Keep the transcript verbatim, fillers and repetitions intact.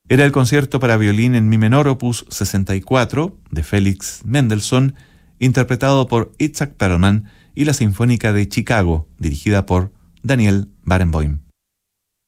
Era el concierto para violín en mi menor opus sesenta y cuatro de Félix Mendelssohn, interpretado por Itzhak Perlman, y la Sinfónica de Chicago, dirigida por Daniel Barenboim.